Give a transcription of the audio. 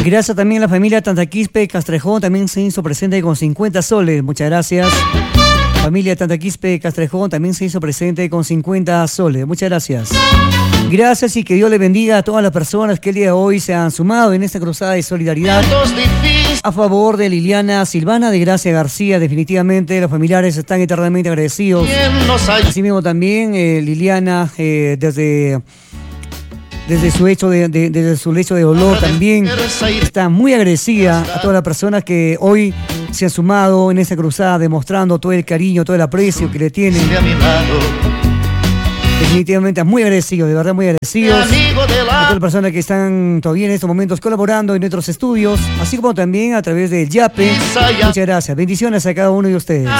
Gracias también a la familia Tantaquispe Castrejón, también se hizo presente con 50 soles. Muchas gracias. Familia Tantaquispe Castrejón también se hizo presente con 50 soles. Muchas gracias. Gracias y que Dios le bendiga a todas las personas que el día de hoy se han sumado en esta cruzada de solidaridad a favor de Liliana Silvana de Gracia García. Definitivamente los familiares están eternamente agradecidos. Asimismo también Liliana desde su lecho de dolor también está muy agradecida a todas las personas que hoy se han sumado en esta cruzada, demostrando todo el cariño, todo el aprecio que le tienen. Definitivamente muy agradecidos, de verdad muy agradecidos a todas las personas que están todavía en estos momentos colaborando en nuestros estudios, así como también a través del YAPE. Muchas gracias, bendiciones a cada uno de ustedes.